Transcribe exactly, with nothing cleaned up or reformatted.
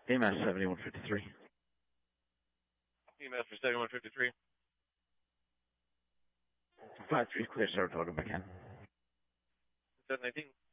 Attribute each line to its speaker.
Speaker 1: E M S seventy-one fifty-three.
Speaker 2: E M S for seventy-one fifty-three.
Speaker 1: five three, clear Saratoga, McCann.
Speaker 2: seven nineteen.